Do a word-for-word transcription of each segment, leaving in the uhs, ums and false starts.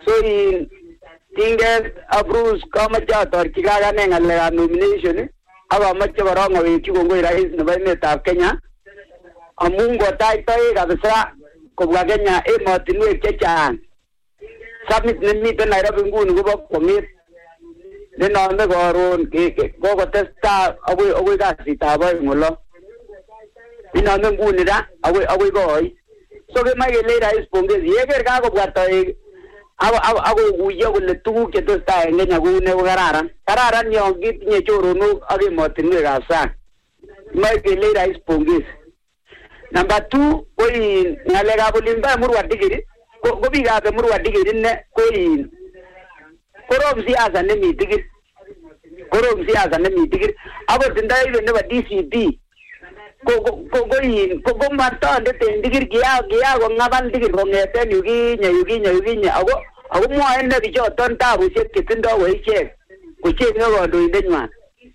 So in tinge Bruce kama jato kikaga nenga le nomination aba mache barongo wiki kongoi rais na baime ta Kenya amungo tai tai kabisa kubwa Kenya emotinwek chechang submit nimi pe Nairobi nguni kubo commit neno ne goron ke gogo testa awe awe kasi taba ngulo neno ne nguni da awe awe goi so ke mai le rais pongezi yeger ka ko bwato awa awa ago uya ko le tugu ke testa ngenya gune gararan gararan yo git nye choro no age motinwek asa mai ke le rais pongezi. Number two, koi ngalega bulimba murwa digiri ko biga ke murwa digiri ne koi korom siasa ne mi digiri korom siasa ne mi digiri abo tinda ibe ne ba D C D ko ko koi ko ko mata de digiri kia kia ko ngabal digiri ko ngete yugi nya yugi nya yugi nya ago ago mo ende bi jo ton ta bu se kitindo we che ko che ngo do indenya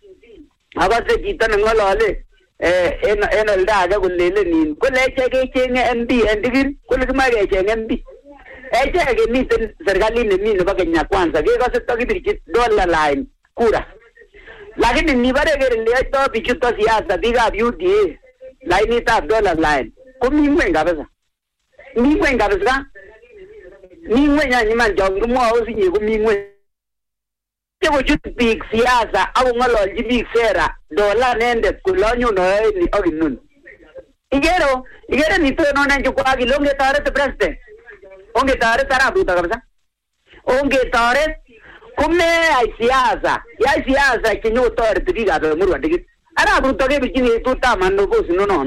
aba se kitana ngolole eh en en el daga kullele nin kulle chege chenge M B endigir kulle kumage chenge M B eh chege ni serikali ni ni ba Kenya kwanza ge ko se to kibiriki dollar line kura lakini ni bare ge le to bichu to siasa biga U D A line ta dollar line kumi mwenga besa ni mwenga besa ni mwenga ni man jongu mo o sinye kumi mwenga Tewo chuti big siasa au ngalo big sera dola nende kulonyo no ni oginun igero igero ni to no nanjo kwa gilonge tare te president onge tare tara buta kabisa onge tare kume ai siasa ya siasa kinyo tare te biga do murwa digi ara buta ke bikini tuta mando bosi no no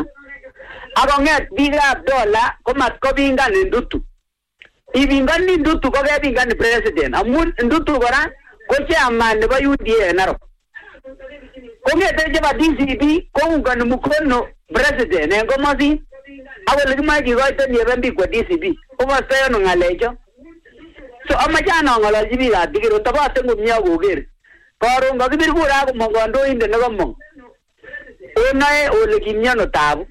agonge biga dola komat ko binga ndutu ibinga ni ndutu ko ga binga ni president amun ndutu gora koche amande ba U D A naro kongete ba D C B konga mukono president ngo masi awele ma gi goite ni bembi kwa D C B o ma sayo no ngalejo so amajana ngala jibi ga digiro taba tengo mya go ger karo ngabir gura ko mongondo inde no mo o nae o le kinya no tabu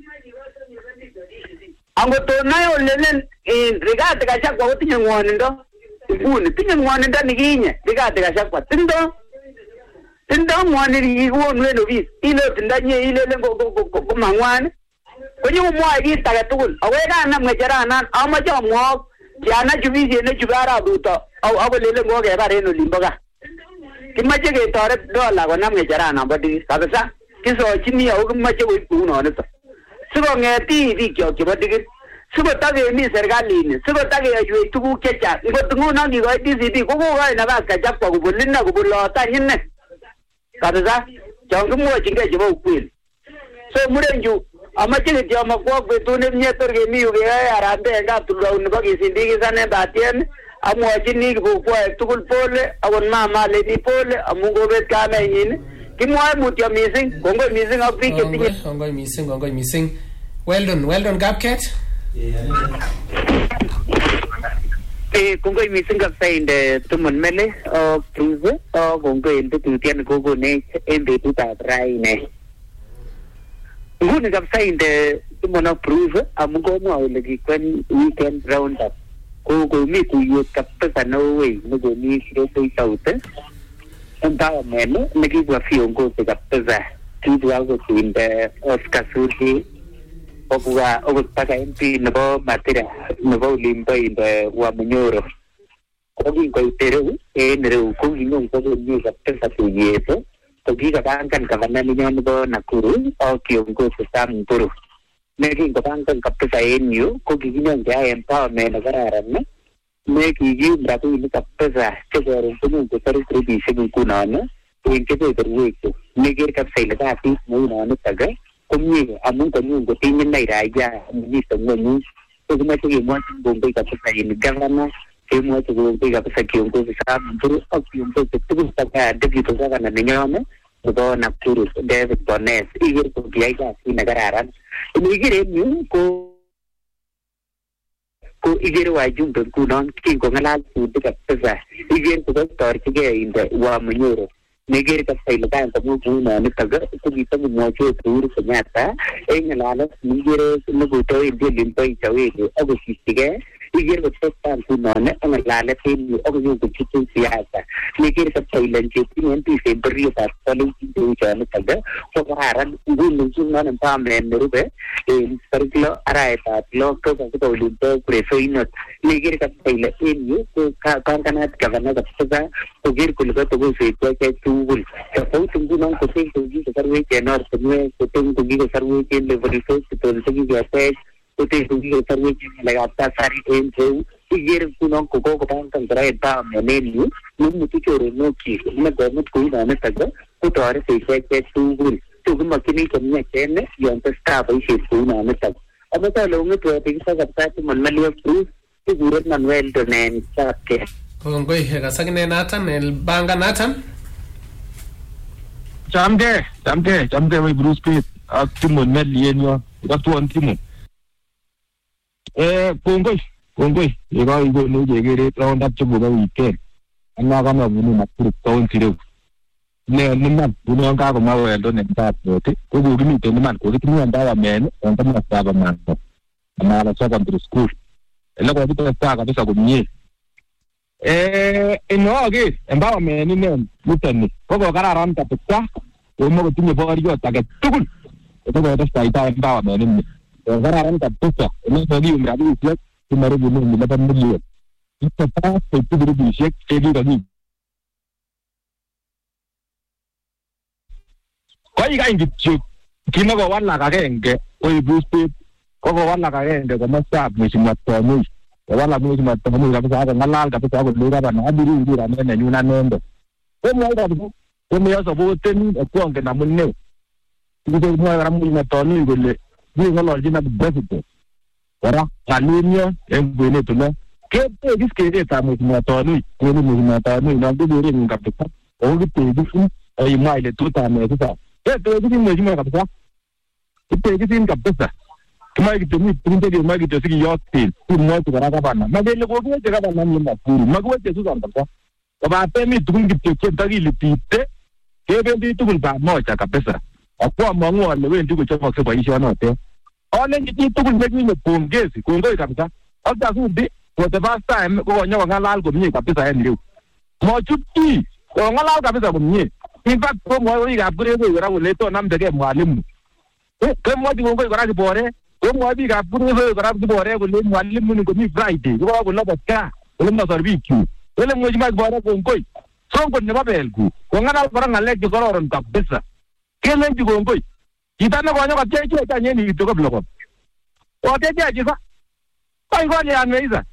ango to nae o lenen in regate ga chakwa utinyo ngwanindo Uni tinga mwana ndani kinye digate kashakwa tindo tindo mwana riwo nweno bis ile tindanye ile lengo ko mangwane konyo mwa gi taga tukul awega na mwejarana amaja mwa yana jubizi ne jubara buto aw abole lengo ge bare no limboga kimaje ge tore dola ko na mwejarana bodi kabisa kiso chini au kimaje wi kuno ne to sibo ngeti di kyo kibodi Subo tage ni serikali ni subo tage yue tugu kecha ngo ngona ni ga D C D ko ko ga na ba ka japwa ko bulinna ko bulo ta hinne kabisa jongu mo jinga jibo kwil so murenju amaje ti amakwa ko to ne nyetor ge mi uge arande ga tulo un ba gi sindi gi sane batien amu ajini ko ko tugul pole awon mama le ni pole amungo bet ka na yin kimwa mutya missing kongo missing afiki tinye kongo missing kongo missing well done well done Gapket. Eh, kung kayo missing ka sa hindi tumunmele o prove o kung kayo hindi tutiyan ko ko ne hindi tutatry ne. Kung ka sa hindi tumun prove amo ko mo lagi kwen weekend round up. Kung ko mi kuyot kapta sa Norway no ko ni siro sa isaute. Ang tao meno nagigwa fiyon ko sa kapta sa kidwa ko hindi Oscar Surhi Obuga obutaka M P nebo matira nebo limba inde wa munyoro kogi ko teru e neru kogi non ko ni ka pesa tuyeto kogi ka bankan ka bana ni nebo Nakuru o kiongo sa Mtoro negi ka bankan ka pesa enyu kogi ni ndia empowerment na gararan ne negi gi bratu ni ka pesa chegero ko ko taru trudi segu kunana inke to terweko negi ka pesa ile ka fi mu na ne taga kumye amun kanyu ko tin nai raja ni tengwe ko kuma ke mo bombe ka pesa ni gavana ke mo to bombe ka pesa ki ko sa Mtoro o ki ko to ta ka de ki to ka na nyame ko na Nakuru David Bones igir ko biya ka si nagararan ni igire ni ko ko igire wa jumbe ku non ki ko ngala ku de ka pesa igir ko tor ki ge inde wa munyoro Negeri ka sa ilagan sa mga na nagtaga ito dito mo mo turo sa nyata eh ngalalas negeri naguto hindi limpa itawi ako sisige iger ko testan kunone ang lale tin o yung kuchitu siyasa iger sa Thailand chiti enti February sa paling itu jana taga so haran gun sunna ng pamen rube in circular aray ta local ko to linto preso inot iger sa Thailand in ko ka kan kanat gavana da sa iger ko ko to se ko ke tugul so tungu nang ko tin tungi sa sarwe kenor tungi ko tungi sa sarwe ken level first to tungi ga page Uti tungi ke sarwe like apta sari en theu iger kunong ko ko pang tang trai ta menenu num mutu chore no ki na government ko na na taga ko tore se se ke tu gul tu gum makini kamnya kenne yon ta sta bai se tu na na taga अब तो लोगों में प्रोटीन का करता है तो मन में लिया प्रूफ कि जरूरत मनवेल तो नहीं चाहते kung koy hega sagne Nathan el banga Nathan Jamde jamde jamde we Bruce Pitt aktimon melienyo watu antimo eh kongoi kongoi ega igo no jegere round up chugo ga weekend anna ga ma bunu makuru town tiro ne nimman bunu ga ko ma we do ne ta pote ko go gimi te nimman ko gimi anda wa men on ta ma sa ba man ko ana la secondary school ela ko bito ta ga bisa ko nye eh eno ge emba me ni ne mutani ko go gara ram ta putta ko mo ko tinye bori yo ta ga tukul ko go ta sta ita emba me ni gara ram ta putta eno so gi umra bi plek ti mare bu ni la ban ni ita ta se tu bi bi shek ke gi ga ni ko i ga ingi chu ki mo go wala ga genge ko i boost ko go wala ga genge ko ma sa mi si matto ni wala mo ma to mo ga sa ga ngalal ka to ko lu ga ba na bi ri ri ra ne ne na nendo ko mo ga ko ko mo so bo ten ko nge na mo ne ni ko mo ga mo ma to ni go le ni ngalo ji na besito ora kalunya en bune to na ke te dis ke de ta mo ma to ni ko ni mo ma to ni na bi ri ni ka to o gi te dis ai mai le tu ta me ta e te dis mo ji ma ka ta te dis in ka ta Kama gitu ni printe di magi to sigi yotin tu mo tu gara bana magele ko ko jaga bana ni ma puru magwe te su san ta ko ba pe mi tu ngi te ke tagi lipite ke be ndi tu ba mo cha ka pesa akwa mo ngo le we ndi ko cha mo se ba isha no te ole ndi tu ku ngi ni pongezi ko ngo ka pesa alta su di ko te ba sta em ko nya nga lal ko mi ka pesa en liu mo chuti ko nga lal ka pesa ko mi in fact ko mo ri ga gure ko gara le to nam de ke mwalimu ke mo di ko gara di bore ko mo bi ga puru ho gara di bore ko le mwalimu ni ko mi friday ko ko lo batka ko mo servicio ko le mo ji ma bore ko ko so ko ne ba bel ku ko ngana bara ngale ki ko ron ta pesa ke le ji ko ko kita na ko nya ka che che ta nye ni to ko bloko o te je ji sa ai ko le an me isa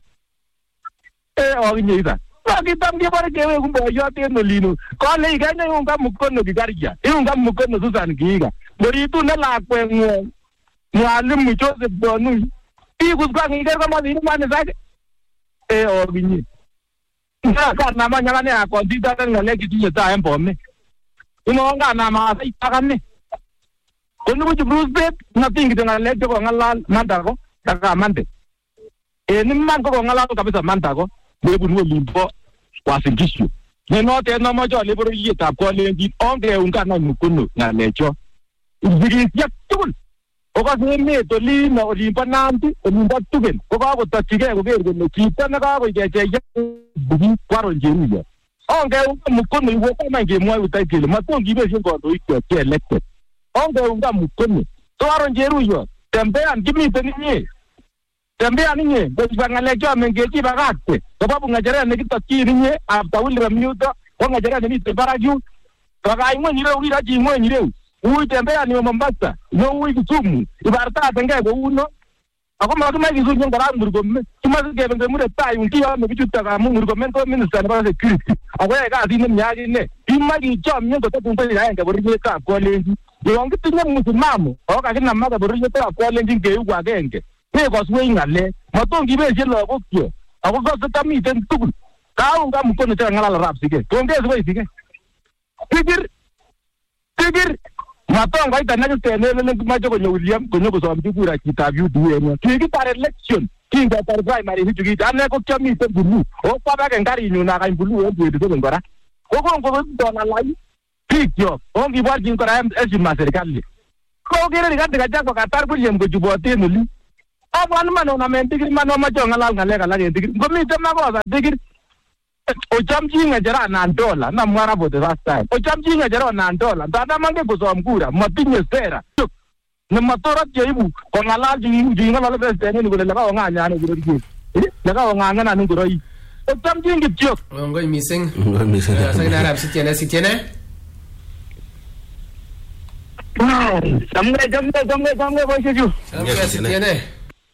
e o ni isa ko ki tam ki bare ke we ko bo yo te no lino ko le ga ne un ga mu ko no ki garja e un ga mu ko no susan ki ga mori tu na la ko ngo mwalimu Joseph Bonu iku kwa ngikere kwa mwalimu mane zake eh oginyi na ka na manya ne akondita ka ngale kitu ta empome imo nga na ma sai takane kono bu Bruce Pitt na tingi de ngale ko ngalal mandako taka mande eh ni man ko ngalal kabisa mandako le bu no limbo wasingishu ne no te no mo jo le buru yita ko le ngi onge unga na mukuno na lecho ibigi yakul Oka seme to li na olimpa nanti olimpa tugen oka ko tachige ko ge ko kita na ka ko je je bugi kwaro njeru ya onge mukono wo ko mange mwa utakile matongi be shingo ndo ikyo ke elected onge unga mukono to aro njeru yo tembea ngimi teninye tembea ninye bo bangale kyo mengeji bagate sababu ngajara ne kitaki ninye after William Newton ko ngajara ne ni baraju bagai mwe nyire uri raji mwe nyire Uwi tembea ni Mombasa, no uwi Kisumu, ibarata atenge ko uno. Ako ma kuma Kisumu ngara murgo me. Kuma ke benge mure tai unti ya me bichuta ka murgo men ko minister ba security. Ako ya ka dine mnyagi ne. Imma gi chom nyo to tumpe ya nga bori ka ko lenji. Yo ngi tinye musimamo, o ka kina maga bori ta ko lenji ke ugwa genge. Pe ko suwe ngale, matongi be je lo ko kyo. Ako ko ta mi ten tukul. Ka unga mukono ta ngala rap sige. Tonge suwe sige. Tigir Tigir Matonga ita na just ne ne ma jogo William ko nyoko so amti kura kitabu duwe no kiki par election kinga par primary hitu kita ane ko chami te bulu o pa ba ngari nyuna ka bulu o duwe de ngora ko ko ko do na lai pikyo o ngi bwa jin kora em esi ma serikali ko gere ni gade gaja ko katar William ko jubote no li abwan man onamen tigir man omache ngalal ngalek alak en tigir ngomiten makosa tigir ochamchi ngechera nan dola na mwara for the first time ochamchi ngechera nan dola dada mange kusom kura matinye sera ne matora jeibu ko ngalal ji ji ngalal president ni kole laka nganya ne gure ji laka nganga na ngoro yi ochamchi ngityo ngoi mising ngoi mising sa na rap sitiene sitiene samge samge samge samge boise ju samge sitiene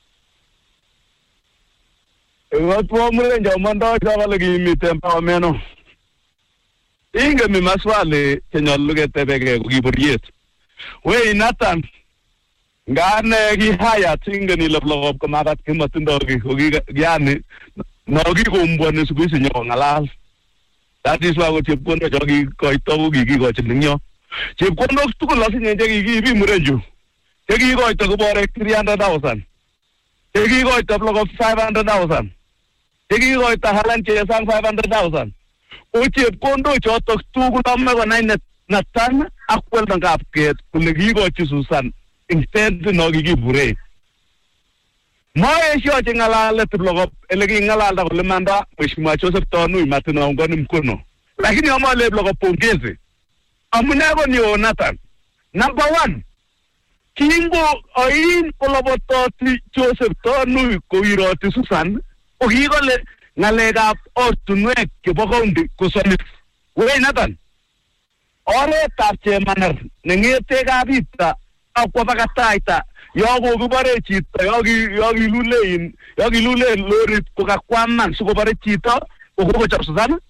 Watu mwe njomanda kala kimite mpameno. Inge mi maswali kenyoluge tebeke kukiburiet. We Nathan ngane ki haya tinge ni leblogop kamakat kimatindogi kuki yani nogi kumbwane siku isi nyo ngalal. That is why chepkondo jogi koito kuki ko chilinyo. Chepkondo tukul lasi nyenje kiki ibi murenju. Kiki koito kubore three hundred thousand. Kiki koito blogop five hundred thousand. Tiki ko tahalan che sang five hundred thousand. Uche kondo chotok tugul amme ko nai natan akwel ng kapket kuligi ko chisusan instead no gigi bure. Mo esho che ngalala tublogop elegi ngalala ko lemanda mheshimiwa Joseph Tonu imatino ngoni mkono. Lakini omo le blogo pongezi. Amuna ko ni Nathan. Number one. Kingo oin kolobototi Joseph Tonu ko iroti Susan. Ukikole ngalekab ortunwek chebo county kusomit. Wei Nathan. Oretab chemaner nengete kabita akwa baka taita yogo kubare chito yogi yogi lulein yogi lule lorit kokakwaman sikobare chito kokochap Susan.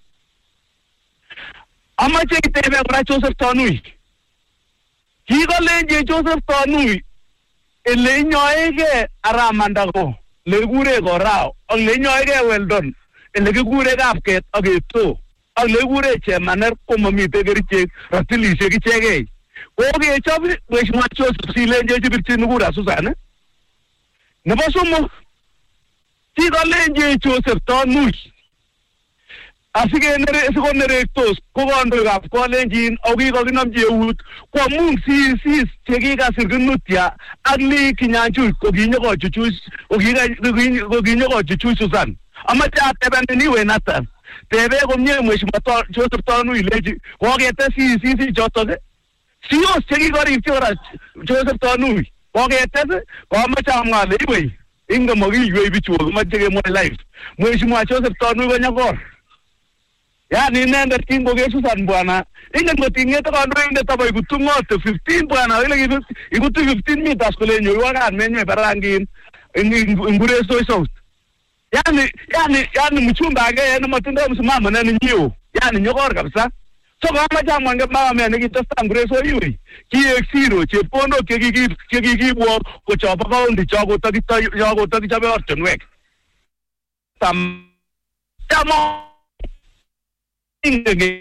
Amache itebe kora Joseph Tonui. Kikolenje Joseph Tonui ele inyoege aramandako legure korao ak lenyoige weldon ele kigure kapket ak eto ak legure chemaner komamite kerichek ratilisiek ichegei oge chob mheshimiwa Joseph silenje chibirchin kura Susan nebo somok kikolenje Joseph Tonui asikenere sikonerektos ko kandoikab kolenjin ak kikokinomchi eut kwamun sisis chekikasir kinutya ak li kinyanchuch kokinyokochuchuch kokinyokochuchuch Susan. Amache ateben niwe Nathan tebe komye mheshimiwa Joseph Tonui ilechi kokete sisis chotok siyos chekikoripchi kora Joseph Tonui kokete komache amwa ale iwe inge mokiywei bichu komache kemwoe live mheshimiwa Joseph Tonui konyakor. Yani inendet kingoke Susan bwana ingen kotingete kandoindet abo ikutu ngote fifteen bwana ile ikutu fifteen meters kule nyoiwakan menye barangin ingureso south. Yani yani yani mchumba age ene matindo msimamo nene nyiyo yani nyokor kabisa. So kama jambo nge mama mene kitasta ngureso iwe ki zero chepondo keki keki bo ko chopa kaundi chago takita yago takichabe ortonwek. Tam tamo ingege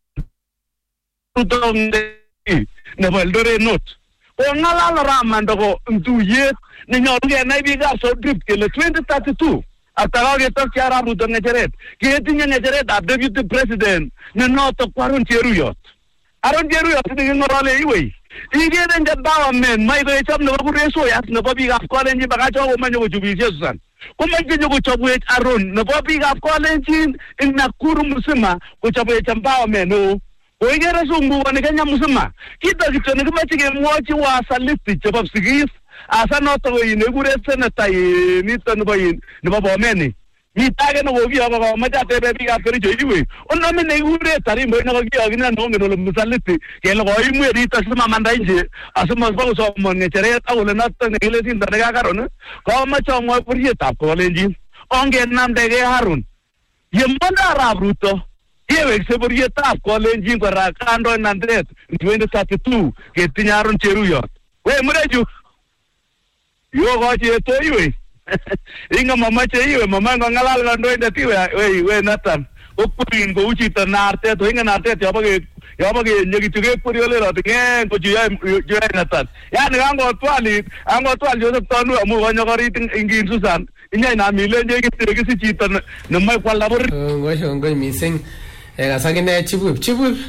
utonde nebo Eldoret North o ngalala ramandoko ntuyet ne nyoruge na biga so drip kele twenty thirty-two atakage to kiara ruto ngecheret ketinye ngecheret ab deputy president ne noto kwarun cheruyot aron cheruyot de ngorale iwe igere nge bawa men mai go cham no kureso yat no biga kolenji bagacho ko manyo ko jubi Susan kumaje nyogo chobwe aron no biga kolenji in Nakuru musima ko chobwe chambawa meno oigere sungu wane Kenya musima kita kitu ne kumache ke mwachi wa salisti chobab sigis asa noto go ine gure senata ni tan boyin ne babo meni mitage no go biya baba maja tebe biga perijo iwe onna me ne gure tarimbo no go giya gina no ngeno lo musalisti ke lo go imwe rita sima manda inje asuma go so mon ne chere awole nato ne ile tin daga karon ko ma chomo puriye tap ko lenji onge namde ge Harun yemanda rabruto yewe se puriye tap ko lenji ko ra kando nandet twenty thirty-two ke tinyaron cheruyot we mureju yo go che to iwe inga mama che iwe mama ngalal kando ndetiwe we we Nathan okurin go uchita narte to inga narte yabage yabage nyegituge puriole ro tenge ko juya juya Nathan yani ango twali ango twali Joseph Tonu amu gonyo korit ingin Susan inya na mile nyegitire kisi chita no mai kwala bor ngoy ngoy mising e gasagine chibup chibup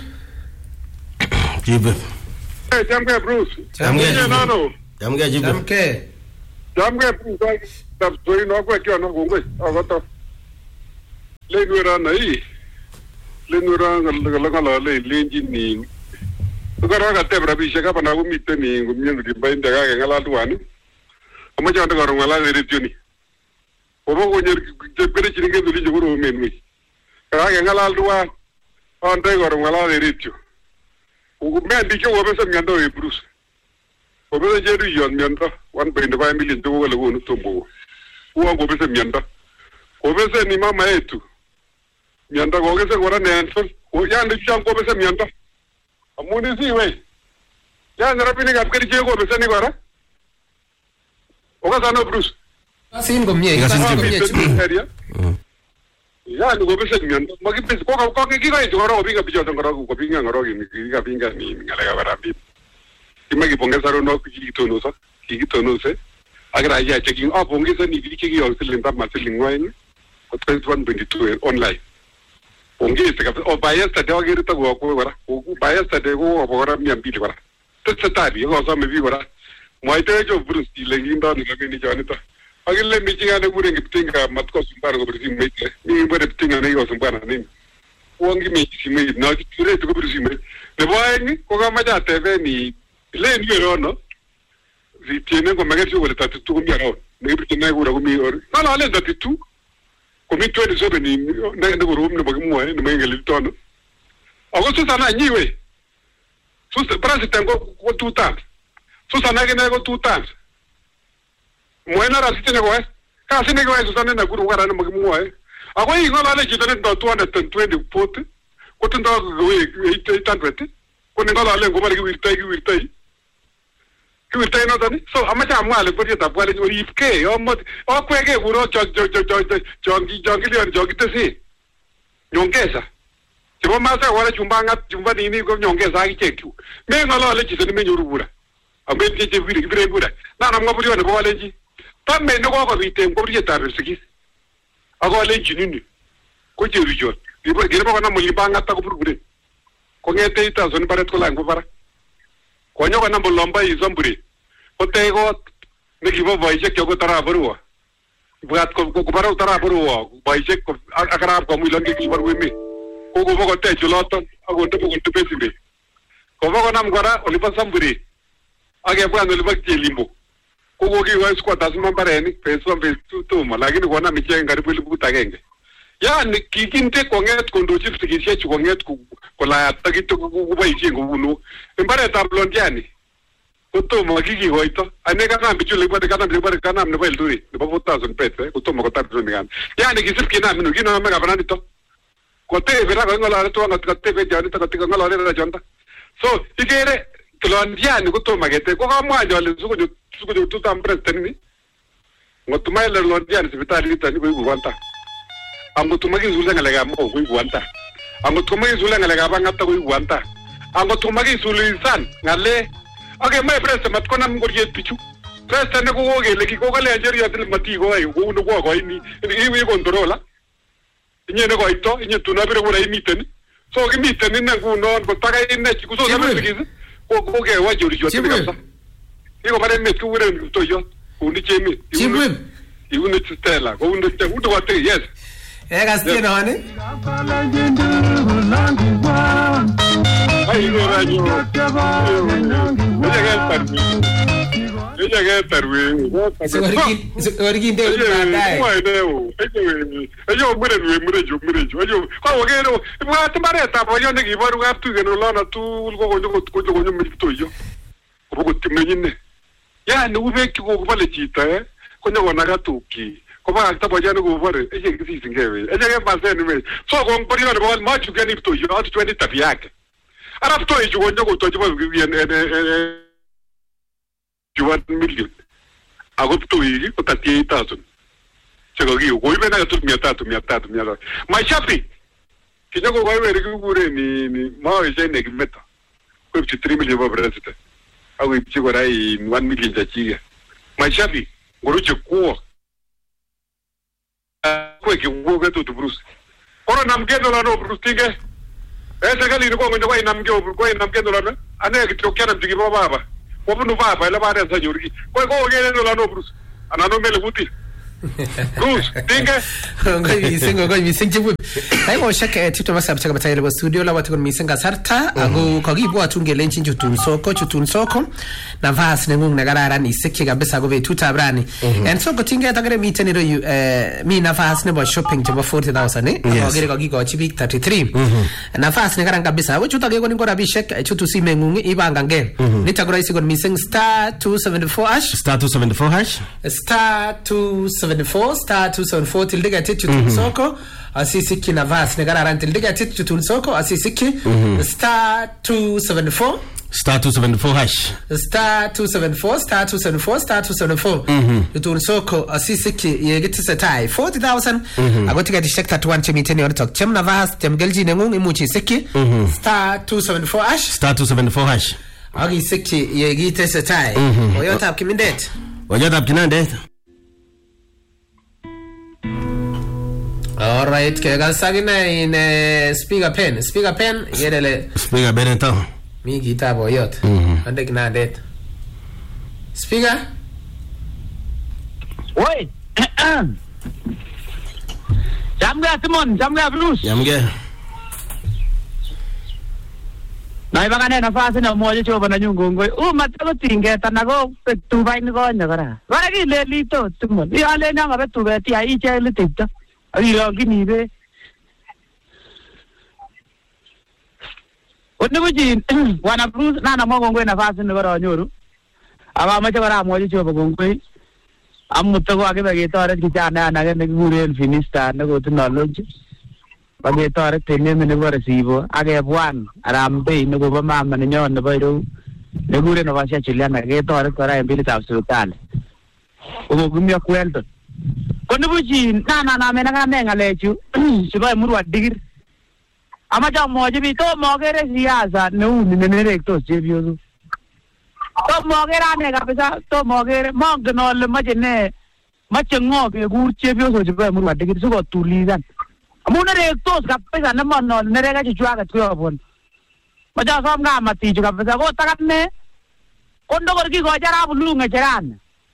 chibup eh jamke Bruce jamke nano jamke chibup jamke Jamge punta tapoi no kwa kio no gongwe agato. Le nuera nai. Le nuera ngala ngala le lenji ni. Tukara ka tebra bi shaka pana go mitte ni ngumye ndi bainda ga ngala tuani. Ama janda ga ngala le retioni. Obo go nyer pere chiringe duli jogoro menwi. Ka ga ngala tuwa on dai go ngala le retio. Ugu mendi ko obe sam nyando e Bruce. Obe jeru yon nyando one point five million to go le go no tombo. Uwa go be sam nyando. Obe se ni mama etu. Nyando go ge se gora nenso. O ya ndi cham go be sam nyando. Amuni si we. Ya ngara pini gap keri je go be se ni gora. Oga sano Bruce. Sin gomye, Sin gomye. Ya ni go be se nyando. Magi pes ko ko ke ki ga jo ro bi ga bi jo ngara ko bi ngara gi ga bi ga ni ngala ga bara bi. Imagi pongesa ro no ki to no sa. Ki to no se. Agra ya checking up pongesa ni bi ki yo silinda ma silingwaini. Ko twenty-one twenty-two online. Pongesa ka o bayesta de ogiri to go ko wara. O bayesta de go o wara mi ambi wara. Tse tabi go so me bi wara. Mo ite jo Bruce ti lenginda ni ga ni janita. Agille mi jinga ne gure ngitinga matko sumbar go Bruce mi te. Mi bare tinga ne go sumbar ni. Wongi mi si mi na ti ture to go Bruce mi. Le boy ko ga ma ja T V ni le ni ro no. Si tiene come che ci vuole tanto tu mi ero. Ne bi tinga gura go mi or. No no le dati tu. Come twenty-seven ni ne ne go rum ne ba mo ne me ngeli tono. Ago su sana ni we. Su para se tengo go two times. Su sana ke ne go two times. Moena ra sitene go eh. Ka sine go su sana na guru gara ne mo mo eh. Ago yi go la le jitane do two hundred twenty forty. Ko tendo go eight hundred. Ko ne go la le go ba ki wirtai ki wirtai. Ki wirtai no tani. So amacha mo ale ko ta po ale o ifke o mo o kwege guro jo jo jo jo jongi jongi le jongi te si. Nyongesa. Tibo masa wala chumbanga chumba nini go nyongesa ki cheku. Me ngalo le jitane me nyurubura. Ambe ti ti vire vire gura. Na na mo buri ne go le ji. Ta me no go ko vite ko buri ta resiki. Ago le jinini. Ko jeru jo. Ibo gere ba na mo libanga ta ko buri. Ko ngete ita zoni baret ko lango bara. Ko nyoga na bolomba izomburi. Ko te go ne gibo baije ko tara barua. Buat ko ko bara tara barua. Baije ko akara ko mu longe ki baru mi. Ko go ko te juloto ago te ko te pesime. Ko go nam gora olipa samburi. Age bwana olipa limbo. Ko go ki wa squad asma bareni peso be tu tu malagini ko na mi chenga ripuli buta genge. Ya ni kikinte ko nget ko ndo chifu tikishe ko nget ko ko la tagito ko ko bai chengo bunu. Mbare tablondiani. Ko to mo kiki hoito. Ane ka na bichule ba de kana de ba kana ne ba duri. Ne ba vota son pete ko to mo ko tar dun gan. Ya ni kisif kina minu kina me ga banani to. Ko te vera ko ngola to ngat ka te be jani ta ka te ngola re ra jonta. So ikere tlondiani ko to magete ko ka mo ajole su ko su ko tu tam presteni. Ngotumai le londiani sibitali tani ko igwanta. Ango tumagi zule ngalega mo ko igwanta. Ango tumagi zule ngalega ba ngata ko igwanta. Ango tumagi zule san ngale. Okay, my press mat ko nam ngor yet pichu. Press ne ko woge le ki ko gale ajeri atil mati ko ay ko no ko ko ni ni wi controla. Inye ne ko ito, inye tuna bire ko rai miten. So ki miten ni na ko no ko taga inne ki ko so na bire ko ko ge wa jori jot be kapsa. Ni ko bare met ko wure to yo. Ko ni chemi. Chibwe. Iwu ne tstela, ko unde te udo wa te yes. Eh gaste no ne. Ay no rayo. Oye que tarwi. Oye que tarwi. Sorgi sorgi de dai. Oye no. Oye, oye mure mure mure jo mure jo. Oye, ko ge no. Ma te mare ta bo yo ne gi baru ga tu ge no la na tu ko ko ko ko ko mi to yo. Ko ko ti menine. Ya no ube ki ko vale chita eh. Ko ne wona ga tu ki. Ko ba ta bo ya no go vare. Oye ki si singewe. Oye ke pa se ni me. So ko ko ri no bo ma chu ge ni to yo at twenty tabiak. Arab to yi go nyogo to jiba wi en en one million. Ago to yi ko thirty-eight thousand. Chego gi go ibe na to mia tatu mia tatu mia. My shapi. Kinyogo go ibe ri gure ni ni ma o je ne gmeta. Ko three million ba brasita. Ago ichi go rai one million ja chiga. My shapi goro che ko. Ko ki go ga to Bruce. Ora nam ge no la no Bruce tinge. Ese gali ko ngo ko nam ge ko nam ge no la. Ane ki to kana tigi baba. Ko bunu baba la ba da sa jurgi. Ko ko ge no la no Bruce. Anan omele kutit. Bruce, tinge. Ngoi mising, ngoi mising chebut. Ai mo shake tito masab chaka batayele wa studio la watu kon mising kasarta ago kagibwatun ngelenchin chutun soko chutun soko nafas nengung negararan isekye kabisa go betut abrani. En soko tinge tagere miten iro mi nafas nebo shopping chebo forty thousand eh agere kagigochi bik thirty-three. Nafas negaran kabisa. Wo chutage ko ngora bishek chutu simengung ibanga nge. Nitagora isi kon mising star two seventy-four hash star two seventy-four hash star two seventy-four star two seventy-four tildiga chutun soko asisiki navas negararan tildiga chutun soko asisiki star two seventy-four star two seventy-four hash star two seventy-four star two seventy-four star two seventy-four chutun soko asisiki yegiti setai forty thousand agotiga tishek thirty-one chemiteni on talk chem navas chem gelji nengung imuchi siki star two seventy-four hash star two seventy-four hash agi siki yegiti setai oyota kimindet oyota kinandet. All right, ke gasagina in uh, speaker pen, speaker pen, yedele. Speaker pen ento. Mi gita boyot. Ande kina det. Speaker. Oi. Jamga Simon, jamga Bruce. Jamge. Na ibangane nafasi na moja choba na nyungu ngoi. U matalo tinge tanago tubai ni ko nyagara. Wala ki le lito Simon. Ya le na ngabe tubai ti ai che le tipta. Ari lo gini be. Onne buji wana Bruce na na mo ngoi nafasi ni baro nyoru. Aba ma choba moja choba ngoi. Amutto ko age bage tore ki chana na ge gure finish ta na go to knowledge. Bage tore tenne me ne gore sibo age bwan arambe ne go ba mama ne nyon ne bayro ne gure no vasha chiliana ge tore tore mbili ta absolutale. Ogo gumya kwelto. Kono buji na na na me na menga lechu sibai murwa digir. Ama ja moje bi to mogere siasa ne uni ne ne rekto jebio. To mogera ne kabisa to mogere mogno le majene machengo ke gur jebio so sibai murwa digir so go tulizan. Amuna rekto kabisa na manno ne rega chwa ka tyo bon. Maja som nga mati ju kabisa go takanne kondo gorki go jara bulu ngejaran.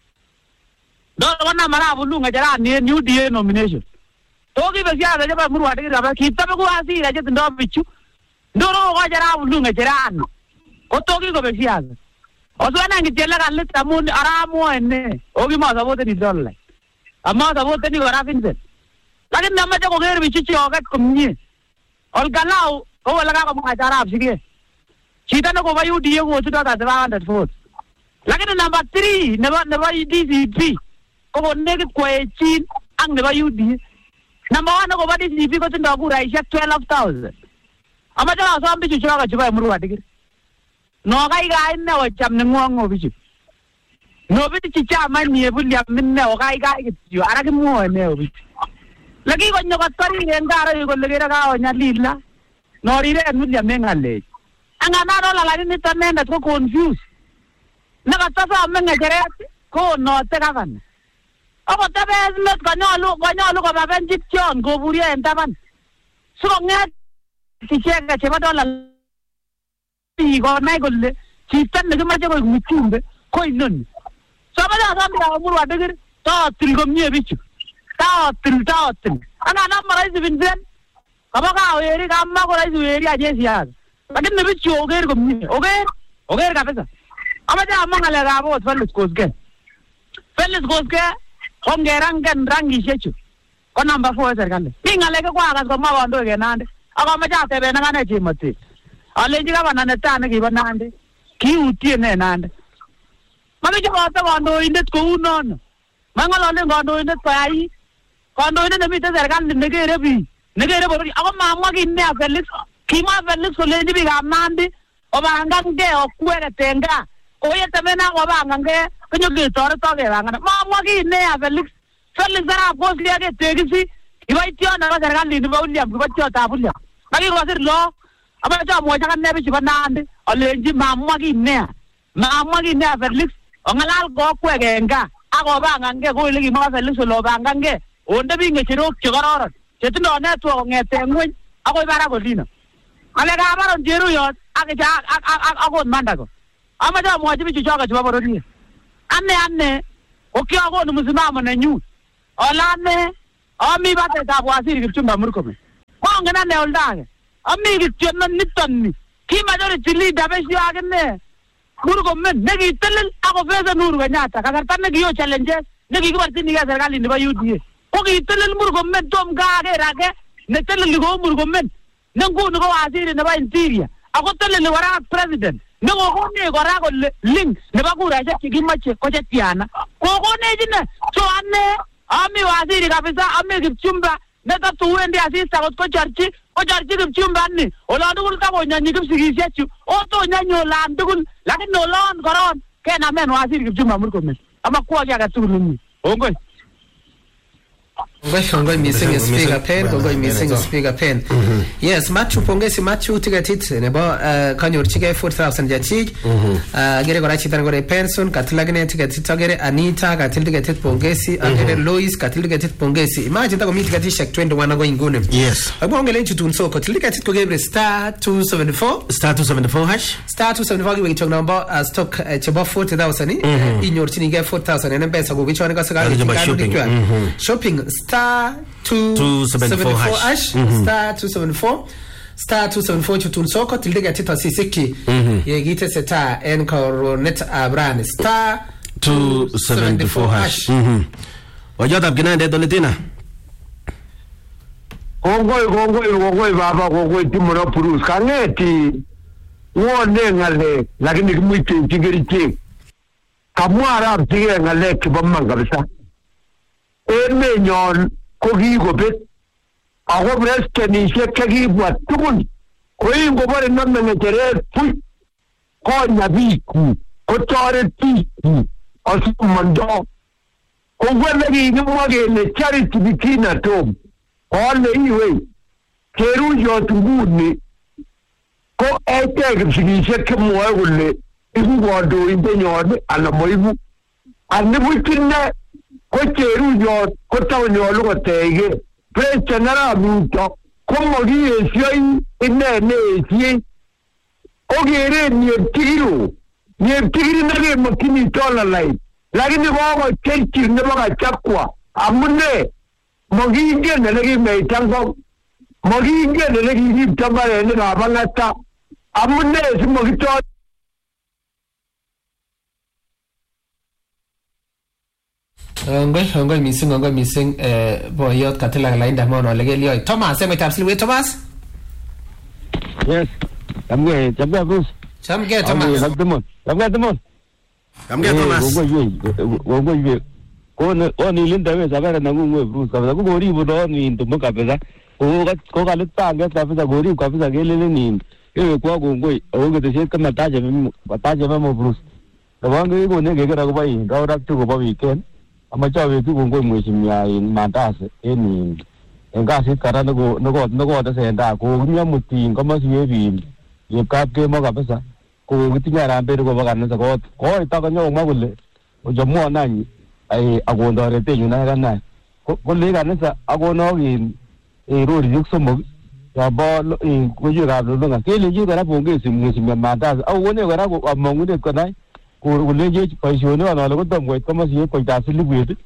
Do wana mara bulu ngejaran ni U D A nomination. Togi besia da jaba murwa digir ba kita ba ko asi ra jet ndo bichu. Do ro go jara bulu ngejaran. Ko togi go besia. Oswana ngi jela kan le tamun aramo enne. Ogi ma sabote ni dolle. Amma sabote ni wara finse. Lakini nama jago gere bichichi ogat kumnye. Ol galau ko wala ka ko majara absige. Chita no ko ba U D A ko tuta ta one hundred votes. Lakini number three neba neba D C P ko nege ko echin ang neba U D A. Number one ko ba D C P ko tunda ku raisha twelve thousand. Ama jago so ambi chuchura ka chuba muru wadigir. No kai ga inne o cham ne ngongo bichi. No bichi chama ni ebuli amne o kai ga ki ara ki mo ne o bichi. Lagi ko nyo katari ngara ko legera ka o nyalila no rire nulia mengale anga na no la la ni tamenda ko confuse na katasa menga gerati ko no te kavan abo tabe met ko nyolu ko nyolu ko ba benjit chon go buria entaban so ngat ti chega cheba dola ti go nai go le ti tan ne ma jago muchumbe ko inon so ba da sa mi muru adegir to tilgom nye bichu ta til ta til ana na mara isu binzen kaba ka oyeri kamma ko isu oyeri aje siya lakini ne bichu oger ko mi oger oger ka pesa ama ja amma ngale ga bo fellis koske fellis koske hongerang kan rangi shechu ko number four serikali mi ngale ko agas ko ma wando ge nande aga ma ja tebe na ngane chimoti ale jiga bana ne ta ne ki banande ki utie ne nande ma bi jo ta wando indet ko unon mangalo le ngondo indet pai kondo ine nemi te serikali negere bi negere bo ako mamwa kinne afelis kima afelis ko lenji bi gamandi obangange okwere tenga oye temena obangange kunyo ge tore to ge bangana mamwa kinne afelis felis dara boss liya ge tegisi iwaitio na serikali ni bawulia bwatio tabulia bagi ko sir lo aba ja mo ja kan nebi chibanandi olenji mamwa kinne mamwa kinne afelis ongalal go kwege nga ako bangange ko ile kima afelis lo bangange onde binge chiro chigororon chetindo network ngete ngwen akoy bara golina ale ga baron jeru yo ake ja akon mandako ama ja mo jibi choga jiba boroni anne anne okiagonu msimamo nenyu olane ami batetab waziri Kipchumba Murkomen kongen ane oldage ami kityo niton ni ki majority leader besyo akine Murkomen nekitelel ako feza Uhuru Kenyatta kasarta nekiyo challenges nekikiborchinigei serikalit nebo U D A kokitelel Murkomen tom kaker age neteleli kou Murkomen ne nguni ko waziri nebo interior ako teleli kora president ne kokonech kora kole link nebo kuraishek chekimoche ko chetiana kokonech ine so ane ami waziri kabisa ami Kipchumba netatuwendi asista kot kochorchi kochorchi Kipchumba ni olon tugul takonyonyi kipsikishechu otonyanyi olan tugul lakini olon koron kenamen waziri Kipchumba Murkomen amakwo ki age tugul nyi ongoi Ngoi ngoi missing speaker pen ngoi missing speaker pen yes Matthew pongezi Matthew tigetit nebo kanyorchige four thousand jachij agere kora chitana gore pension katlagne tigetit agere Anita katil tigetit pongezi agere Lois katil tigetit pongezi imagine ta komiti tigetishek twenty-one ago ingune yes abongele chitun soko til tigetit ko gebre star two seventy-four star two seventy-four hash star two seventy-four giwe chok number stock chebo forty thousand inyorchinige four thousand ene pesa go bichone ka sagari shopping star two seventy-four hash star two seventy-four star two seventy-four chutun soko tilde tita sisiki ye gite seta en coronet abran star two seventy-four hash wajata kinande doletina kongoi kongoi kongoi baba kongoi timura purus kangeti wone ngale lakini kimwite tigeriche kamwara tige ngale kibamman kabisa eme nyon ko kikobet ako presidentishek chekibwa tugul ko ingobore nome ngecheret puch konya biikuk kotoret biikuk asimondo kongwele kikimwa kele charity begin at home kole iwe keruyot nguni ko echek kipsigisiek chemwoe kole ibu kandoindenyon anan moibu anibuch ine ko cheruyot kotonyolu kotege president Arap komakiyesioi ine neesie okere Nyeptikiro Nyeptikiro nekemokchini tolalait lakini kokocherchi nebo Kachakwa amune makingen olekimeita ngok makingen olekiripto mbarenikab Ang'ata amune simakitoi ngoi ngoi missing ngoi missing eh boyot katila lainda mono legelio Thomas eme tapsilwe Thomas yes amge jambe Bruce chamge Thomas jambe jambe Thomas jamge Thomas gogo ywe ko oni linda we sabara na ngwe Bruce kabisa ko gori bodo ni ntumo kabisa ko ko kalitanga kabisa gori kabisa gelele ni ewe kwa gongoi oge de kama taje mimi taje mama Bruce tawangu iko nege kera ko bai ngawra tu ko ba weekend amachawe tu kongoi mheshimiwa in Mandase eni engasi kara nego nego nego ta senda ko nyamuti ngoma siyebi yekap ke mo kabisa ko gitinya rambe ko bakanisa ko ko itakanyo magule ojomo nani ai agondore te yuna kana ko le kanisa agono gin e rori yuksomo ya bo e ko yura lo nga ke le yura pongesi mheshimiwa Mandase au wone kara ko amongude kana ko leje paisione ana lo ko mo kama siye ko tasili gwet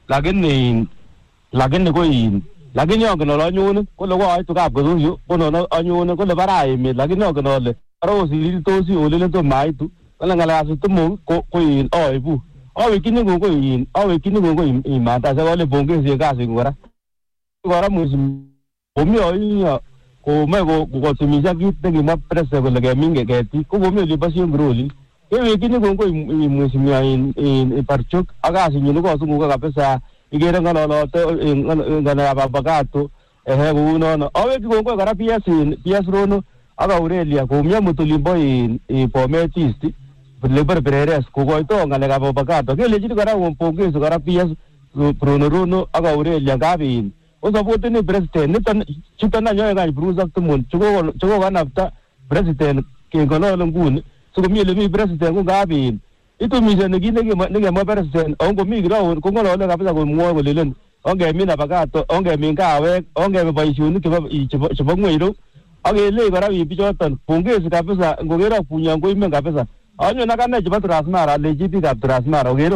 lakini lakini ko yin lakini yo kono lo nyune ko lo wa to ka bo yo kono no anyune ko le barai me lakini yo kono le aro si to si ole le to mai tu kala ngala su to mo ko ko yin o ibu o we kini ko ko yin o we kini ko ko yin ma ta se le bonge si ka si ngora ngora mo si o mi o yin ko me ko ko to mi ja ki te ki ma presse ko le ga minge ke ti ko mo le ba si ngroli ewe kini ko ko mheshimiwa in parchok aga sinyuno ko sunguka kabisa igere ngalo lo to ngana babagato ehe uno no awe ko ko kara P S P S rono aga Aurelia ko mya mutulimbo in pometist lebar pereres ko ko to ngale ga babagato ke leji kara ko pongezi kara P S rono rono aga Aurelia gabi o sabote ni president ni tan chitana nyoy ga Bruce Aktumon chugo chugo ga nafta president ke ngono nguni so mi le mi president ko gabi itu mi je ngi ngi ngi mo president ongo mi gra ko ngolo le kabisa ko mo ko lelen onge mi na bagato onge mi ka we onge ba ishuni ke ba chebo ngwiro age le gara bi bijotan pongezi kabisa ngogera punya ngo ime kabisa anyo na kana je batrasmara le jipi ka trasmara ogero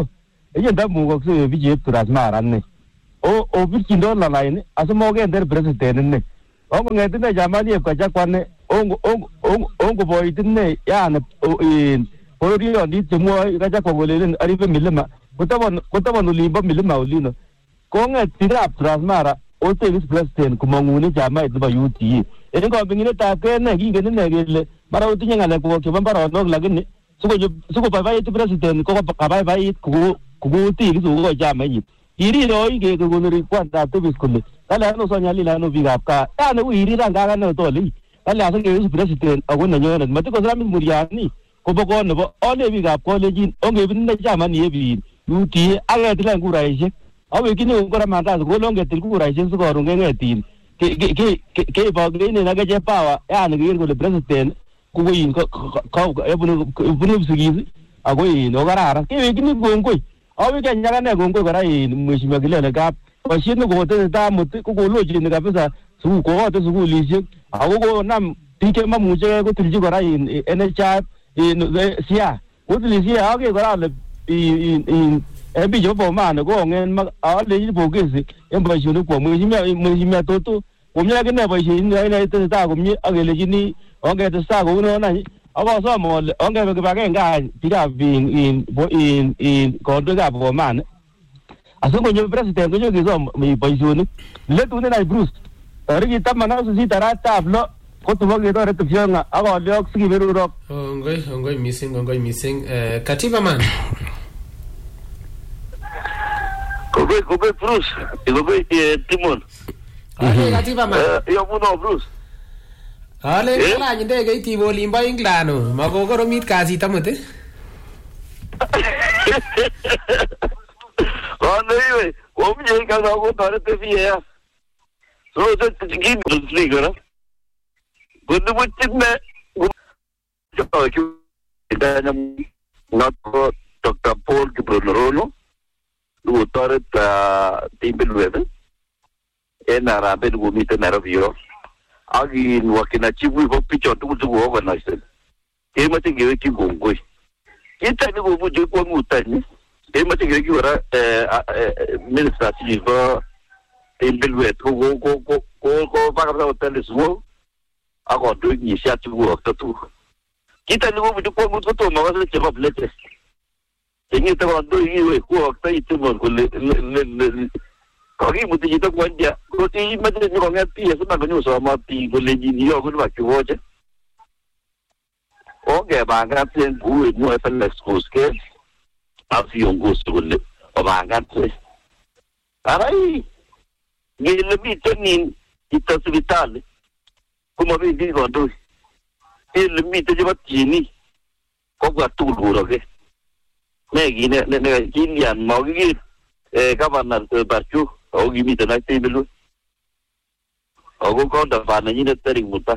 yen da mu ko se bije Transmara ne o o bichindo la line asmo ge der president ne o ngeti ne jamani e kaja kwane ongo ongo ongo boy dinne yana in Porodio di temo kaja ko golelen aribe milima kutabon kutabon ulimba milima ulino ko ngeti da Transmara o te vice president kumangune jama idba U T E ene ko bingine ta ke ne gi gene ne gele mara utinya ngale ko ke bambara no lagini suko suko baba itu president ko ka baba bai ku ku ti gi suko jama yi iri ro ige ko gonori kwanta to biskule kala no sonya lila no biga ka ta ne iri ranga ga no to li kala sa ke vice president agona nyona mati ko sami muriani ko bogo no bo ole biga ko lejin onge bin ne jama ni ebi U T E aga tila ngura ise awe kini ngora mata ko longe til ngura ise so ko runge ngetin ke ke ke ke ba gene na ga je pawa ya ne gir ko le president ko yin ko ko e bunu bunu sugi ago yin no garara ke kini gongoi awe ke nyaga ne gongoi gara yin mwishima gile ne ga ko shin ko te da mut ko ko loji ne ga pesa su ko te su ko lisi ago ko nam tike ma muje ko tilji gara yin N H I in sia ko tilji age gara le in in e bi jo bo ma ne ko ngen ma a le ji bo ke si en ba ju ne ko mwishima mwishima to to ko mya ke ne ba shi ne ne te ta ko mi age le ji ni o ge te sa ko no na aba so mo o ge ke ba ke nga ti da bin in in in ko do ga bo ma ne aso ko nyo president ko nyo ke so mi ba ju ne le tu ne na Bruce ri ki ta mana su si tara ta flo ko tu bo ge do re tu fianga aba le ok si beru ro ngoi ngoi missing ngoi missing eh katiba man Kobe Kobe Bruce, Kobe Timon. Ale katiba man. Yo muno Bruce. Ale kala nyinde ke ti bo limba inglano, magogoro mit kasi tamote. Ano iwe, o mi je ka na ko tare te fiya. So je tigi Bruce gara. Gudu buchne. Jo ki da na na ko Doctor Paul Kibronorono. Lu tare ta timbelwebe. Ena rabe du mi te nervio. Agi wakina chibu ko picho tu tu wo ba naise e mate ge ki gongoi kita ni go buje ko mutani e mate ge ki wara eh minister si va embelwe to go go go go go ba ga hotel suo ago do ni sia tu wo to tu kita ni go buje ko mutu to ma ga se ba blete ni te ba do yi we ko ta itu mo ko le le Kogi mutu jita kwanja, koti mati ni konga pi, asa na kanyo sa mati, ko leji niyo ko na kiwoje. Oge banga tsen kuwe mo F L S kuske, afi yung gusto ko le, o banga tse. Aray, gila bito ni ita sibitali, kumabi di kondo, gila bito jibat jini, ko kwa tuluro ke. Negi, ne, ne, ne, gilian, mau gil, eh, governor Barchu, o gimi te nai te belu o go ko da fa na ni te ring muta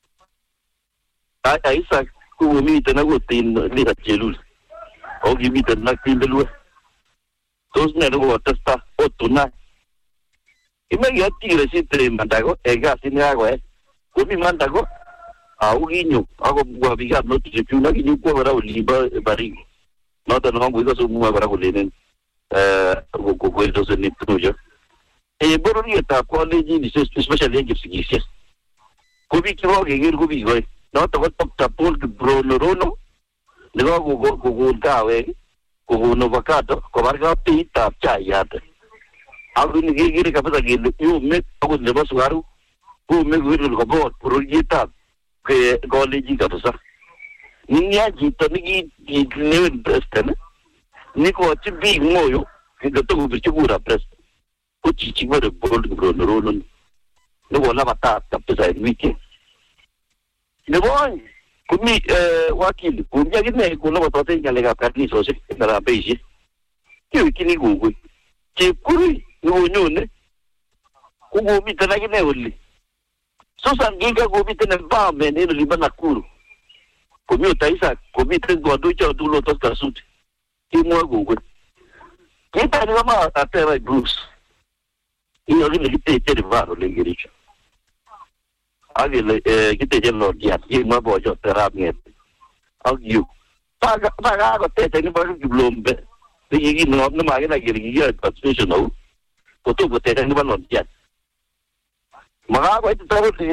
ai ai sa ku mi te na go tin li ra chelu o gimi te na te belu tos ne go testa o tuna i me ya ti re si te mandago e ga sin ga go e ku mi mandago a u ginyo a go gua bi ga no te tu na ginyo ko ra o li ba bari no te no go go so mu ba go lenen eh go go go do se ni tujo e borori ta college ni special engagement sigisi ko bi ki ho ge ko bi go no to ko ta pol bro no rono ne go go go go ta we ko go no vakato ko varga ti ta cha ya te agu ni ge ge ka pa ge yu me ko ne ba suaru ko me go ro ko bo borori ta ke college ka sa ni ya ji to ni gi ne bestene ni ko ti bi moyo ke to ko bi chura pres Uchi chigo de bol bro no no no wala bata tapesa wiki ne boy kumi eh wakili kumya gine ko no bata te ngale ga karni so se na beji ki kini gugu che kuri no nyone ko go mi tana gine wali so san giga go mi tana ba me ne li bana kuru kumi utaisa kumi te go do cha do lo to ka suti ki mo gugu ki ta ni ma atera Bruce io che mi te te varo le girici agile eh che te no dia io ma voglio terapia agiu paga paga ko te te ni ba ki blombe Nikikinop nemakina kele kikiyoe participation au kotom kotekak lipanet. Makakoit